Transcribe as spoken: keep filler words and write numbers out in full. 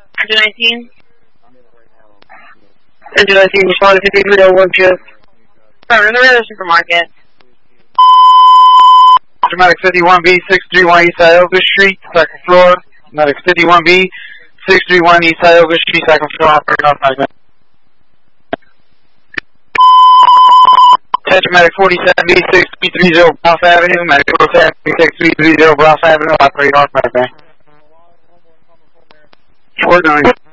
Engine nineteen. Engine nineteen, respond to fifty-three oh one shift. Sorry, in the other supermarket. Medic fifty-one B, six three one East Ioga Street, second floor. Medic fifty-one B, six three one East Ioga Street, second floor, operating off my Attention Medic forty-seven B, six three three zero Brough Avenue, Medic forty-seven B, six three three zero Brough Avenue, operating off my We're going.